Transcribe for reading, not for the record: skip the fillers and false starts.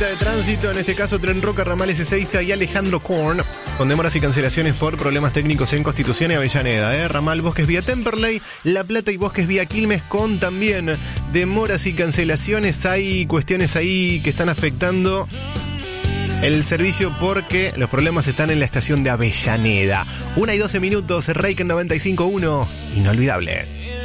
problemita de tránsito, en este caso Tren Roca, Ramal Ezeiza y Alejandro Korn, con demoras y cancelaciones por problemas técnicos en Constitución y Avellaneda. Ramal Bosques vía Temperley, La Plata y Bosques vía Quilmes, con también demoras y cancelaciones. Hay cuestiones ahí que están afectando el servicio porque los problemas están en la estación de Avellaneda. 1:12, Reik en 95.1, inolvidable.